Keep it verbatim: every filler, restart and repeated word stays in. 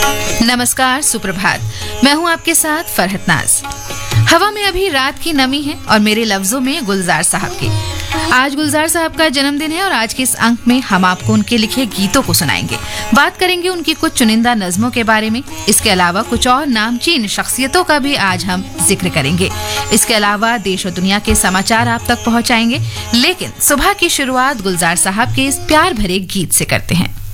नमस्कार, सुप्रभात। मैं हूं आपके साथ फरहत नाज। हवा में अभी रात की नमी है और मेरे लफ्जों में गुलजार साहब की। आज गुलजार साहब का जन्मदिन है और आज के इस अंक में हम आपको उनके लिखे गीतों को सुनाएंगे। बात करेंगे उनकी कुछ चुनिंदा नज़मों के बारे में। इसके अलावा कुछ और नामचीन शख्सियतों का भी आज हम जिक्र करेंगे। इसके अलावा देश और दुनिया के समाचार आप तक पहुंचाएंगे। लेकिन सुबह की शुरुआत गुलजार साहब के इस प्यार भरे गीत से करते हैं।